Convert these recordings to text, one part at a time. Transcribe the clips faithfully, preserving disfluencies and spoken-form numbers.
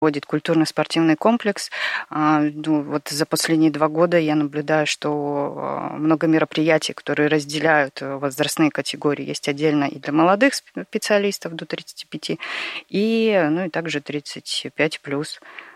Вводит культурно-спортивный комплекс. Ну, вот за последние два года я наблюдаю, что много мероприятий, которые разделяют возрастные категории, есть отдельно и для молодых специалистов до тридцати пяти, и, ну, и также тридцать пять плюс.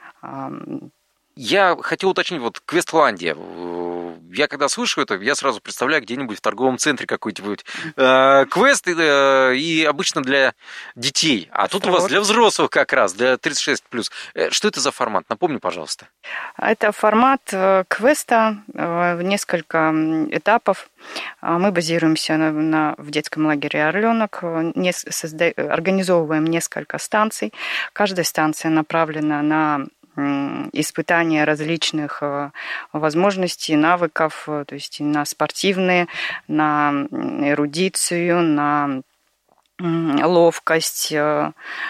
Я хотел уточнить, вот Квестландия. Я когда слышу это, я сразу представляю где-нибудь в торговом центре какой-нибудь э, квест, э, и обычно для детей. А тут у вас для взрослых как раз, для тридцать шесть плюс. Что это за формат? Напомни, пожалуйста. Это формат квеста в несколько этапов. Мы базируемся на, на, в детском лагере «Орленок», не, созда... организовываем несколько станций. Каждая станция направлена на испытания различных возможностей, навыков, то есть на спортивные, на эрудицию, на ловкость, там,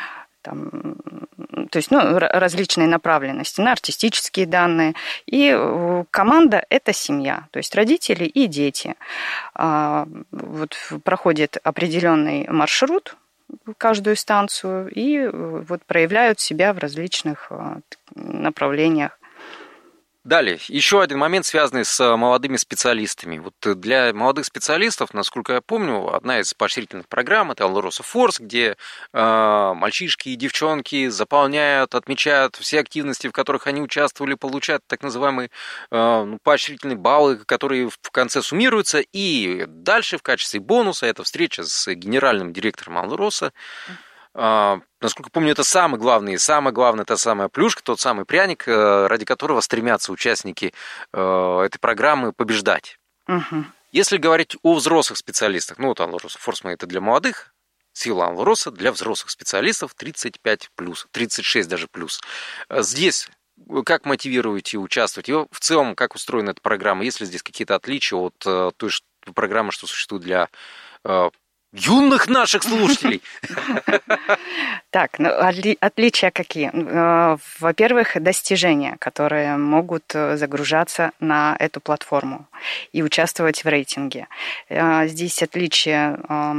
то есть, ну, различные направленности, на артистические данные. И команда – это семья, то есть родители и дети. Вот проходит определенный маршрут, каждую станцию, и вот проявляют себя в различных направлениях. Далее, еще один момент, связанный с молодыми специалистами. Вот для молодых специалистов, насколько я помню, одна из поощрительных программ – это Alrosa Force, где э, мальчишки и девчонки заполняют, отмечают все активности, в которых они участвовали, получают так называемые э, поощрительные баллы, которые в конце суммируются. И дальше в качестве бонуса это встреча с генеральным директором Alrosa. Uh, насколько помню, это самый главный, самое главное, та самая плюшка, тот самый пряник, ради которого стремятся участники uh, этой программы побеждать. Uh-huh. Если говорить о взрослых специалистах, ну вот Alrosa Force это для молодых, сила Alrosa для взрослых специалистов тридцать пять плюс, тридцать шесть даже плюс. Здесь как мотивируете участвовать? И в целом, как устроена эта программа? Есть ли здесь какие-то отличия от uh, той программы, что существует для uh, юных наших слушателей? Так, ну, отличия какие? Во-первых, достижения, которые могут загружаться на эту платформу и участвовать в рейтинге. Здесь отличие,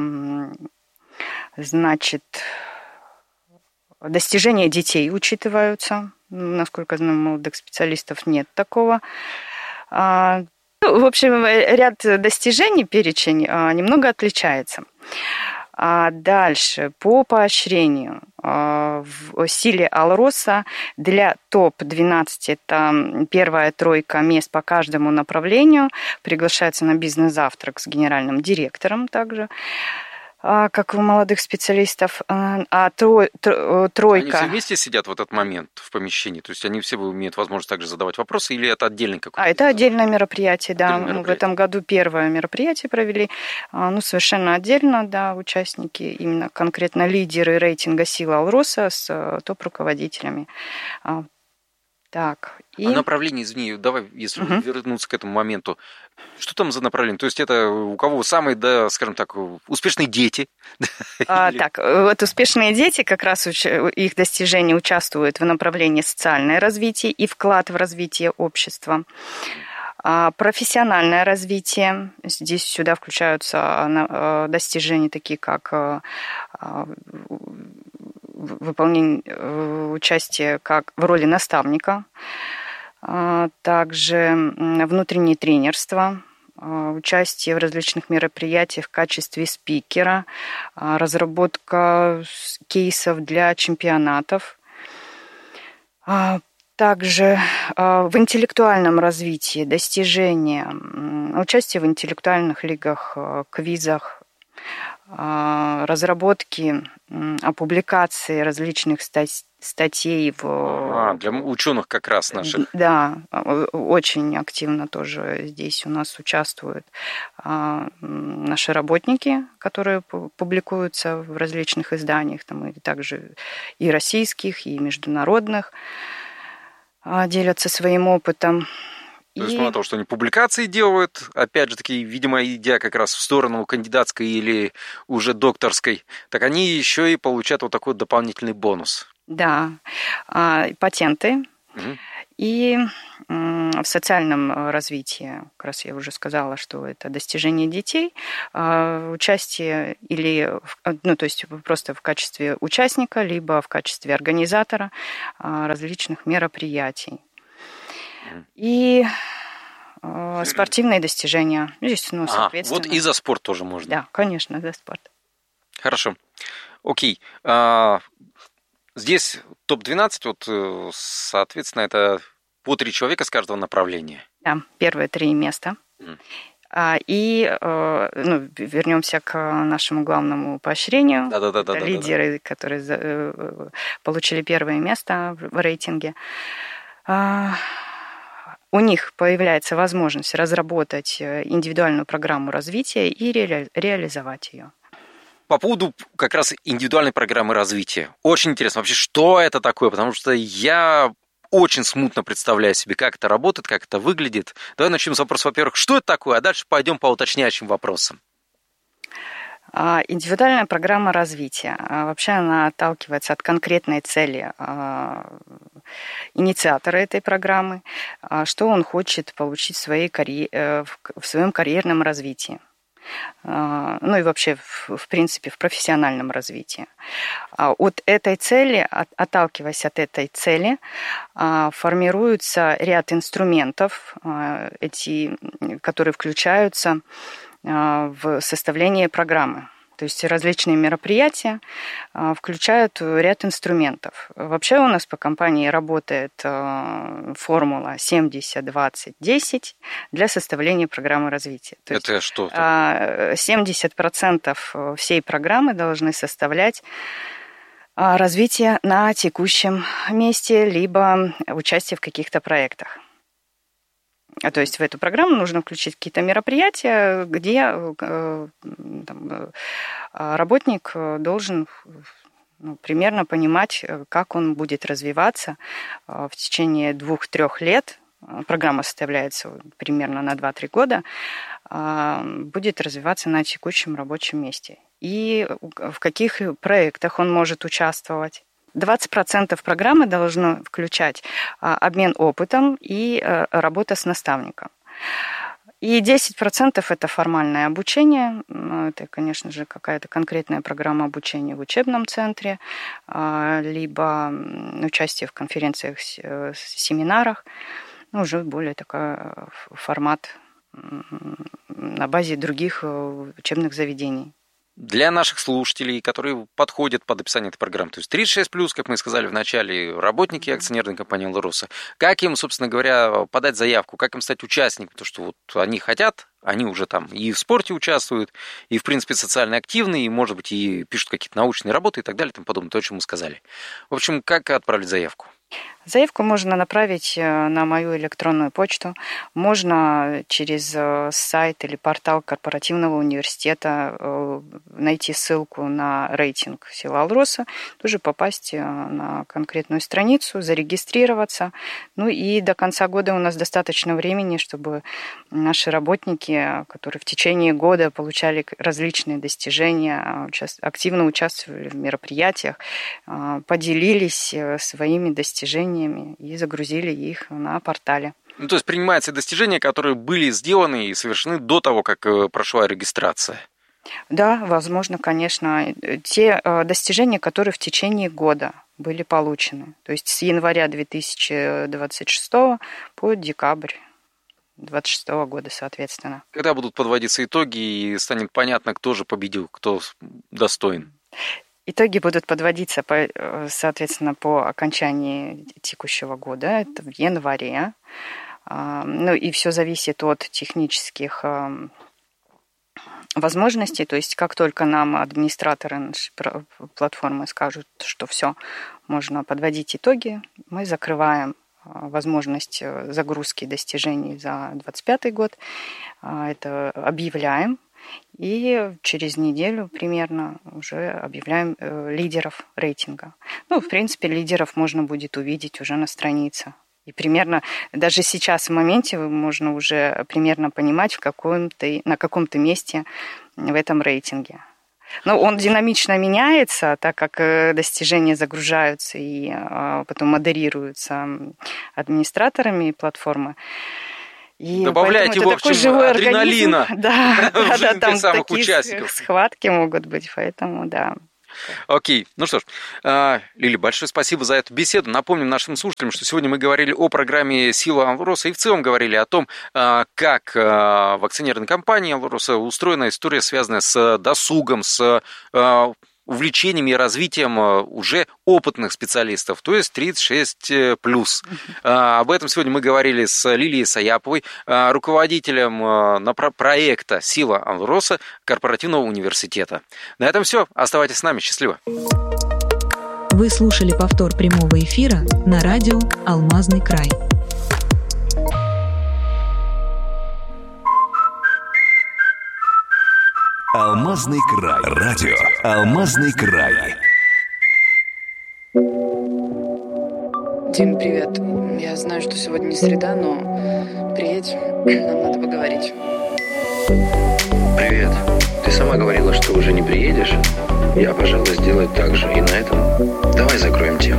значит, достижения детей учитываются. Насколько знаю, молодых специалистов нет такого. В общем, ряд достижений, перечень немного отличается. А дальше, по поощрению, в силе Alrosa для топ двенадцать, это первая тройка мест по каждому направлению, приглашается на бизнес-завтрак с генеральным директором также, как у молодых специалистов, а трой, тройка... Они все вместе сидят в этот момент в помещении? То есть они все имеют возможность также задавать вопросы, или это отдельный какой-то? А, это отдельное мероприятие, да. Отдельное мероприятие. В этом году первое мероприятие провели, ну, совершенно отдельно, да, участники, именно конкретно лидеры рейтинга «Сила Alrosa» с топ-руководителями. Так, и... А направление, извини, давай, если угу. вернуться к этому моменту, что там за направление? То есть это у кого самые, да, скажем так, успешные дети? А, Или... Так, вот успешные дети, как раз их достижения участвуют в направлении социальное развитие и вклад в развитие общества. А, профессиональное развитие. Здесь сюда включаются достижения такие, как выполнение участия как в роли наставника, также внутреннее тренерство, участие в различных мероприятиях в качестве спикера, разработка кейсов для чемпионатов, также в интеллектуальном развитии достижения, участие в интеллектуальных лигах, квизах, разработки, публикации различных статей в... А, для ученых как раз наших. Да, очень активно тоже здесь у нас участвуют наши работники, которые публикуются в различных изданиях, там, и также и российских, и международных, делятся своим опытом. То есть, мало того, что они публикации делают, опять же таки, видимо, идя как раз в сторону кандидатской или уже докторской, так они еще и получают вот такой дополнительный бонус. Да, патенты. Угу. И в социальном развитии, как раз я уже сказала, что это достижение детей, участие или, ну, то есть просто в качестве участника, либо в качестве организатора различных мероприятий. И спортивные достижения. Здесь, ну, соответственно. А, вот и за спорт тоже можно. Да, конечно, за спорт. Хорошо. Окей. Здесь топ двенадцать, вот, соответственно, это по три человека с каждого направления. Да, первые три места. Mm. И ну, вернемся к нашему главному поощрению. Да, да, да, это да, лидеры, да, да. которые получили первое место в рейтинге. У них появляется возможность разработать индивидуальную программу развития и ре- реализовать ее. По поводу как раз индивидуальной программы развития. Очень интересно вообще, что это такое, потому что я очень смутно представляю себе, как это работает, как это выглядит. Давай начнем с вопроса, во-первых, что это такое, а дальше пойдем по уточняющим вопросам. Индивидуальная программа развития. Вообще она отталкивается от конкретной цели инициатора этой программы, что он хочет получить в, своей карьере, в своем карьерном развитии. Ну и вообще, в принципе, в профессиональном развитии. От этой цели, отталкиваясь от этой цели, формируется ряд инструментов, эти, которые включаются в составление программы. То есть различные мероприятия включают ряд инструментов. Вообще у нас по компании работает формула семьдесят двадцать десять для составления программы развития. То Это есть что? семьдесят процентов всей программы должны составлять развитие на текущем месте, либо участие в каких-то проектах. То есть в эту программу нужно включить какие-то мероприятия, где там, работник должен ну, примерно понимать, как он будет развиваться в течение двух-трех лет. Программа составляется примерно на два-три года, будет развиваться на текущем рабочем месте. И в каких проектах он может участвовать. двадцать процентов программы должно включать обмен опытом и работа с наставником. И десять процентов это формальное обучение. Это, конечно же, какая-то конкретная программа обучения в учебном центре, либо участие в конференциях, семинарах. Ну, уже более такой формат на базе других учебных заведений. Для наших слушателей, которые подходят под описание этой программы, то есть тридцать шесть плюс, как мы сказали в начале, работники акционерной компании «Алроса», как им, собственно говоря, подать заявку, как им стать участником, потому что вот они хотят, они уже там и в спорте участвуют, и, в принципе, социально активны, и, может быть, и пишут какие-то научные работы и так далее, и тому подобное, то, о чем мы сказали. В общем, как отправить заявку? Заявку можно направить на мою электронную почту, можно через сайт или портал корпоративного университета найти ссылку на рейтинг сила Алроса, тоже попасть на конкретную страницу, зарегистрироваться. Ну и до конца года у нас достаточно времени, чтобы наши работники, которые в течение года получали различные достижения, активно участвовали в мероприятиях, поделились своими достижениями и загрузили их на портале. Ну, то есть принимаются достижения, которые были сделаны и совершены до того, как прошла регистрация? Да, возможно, конечно. Те достижения, которые в течение года были получены. То есть с января две тысячи двадцать шестого по декабрь две тысячи двадцать шестого года, соответственно. Когда будут подводиться итоги и станет понятно, кто же победил, кто достоин? Итоги будут подводиться, соответственно, по окончании текущего года, это в январе. Ну и все зависит от технических возможностей. То есть как только нам администраторы нашей платформы скажут, что все, можно подводить итоги, мы закрываем возможность загрузки достижений за двадцать пятый год. Это объявляем. И через неделю примерно уже объявляем э, лидеров рейтинга. Ну, в принципе, лидеров можно будет увидеть уже на странице. И примерно даже сейчас в моменте можно уже примерно понимать, в каком-то, на каком-то месте в этом рейтинге. Но он динамично меняется, так как достижения загружаются и потом модерируются администраторами платформы. И добавляете, в общем, адреналина да, в жизнь там тех самых такие участников. Схватки могут быть, поэтому да. Окей, ну что ж, Лили, большое спасибо за эту беседу. Напомним нашим слушателям, что сегодня мы говорили о программе «Сила Алроса» и в целом говорили о том, как в акционерной компании Алроса устроена история, связанная с досугом, с увлечениями и развитием уже опытных специалистов, то есть тридцать шесть плюс. Uh-huh. Об этом сегодня мы говорили с Лилией Саяповой, руководителем проекта «Сила Алроса» корпоративного университета. На этом все. Оставайтесь с нами. Счастливо. Вы слушали повтор прямого эфира на радио «Алмазный край». Алмазный край. Радио Алмазный край. Дим, привет. Я знаю, что сегодня не среда, но приедь, нам надо поговорить. Привет. Ты сама говорила, что уже не приедешь. Я, пожалуй, сделаю так же. И на этом давай закроем тему.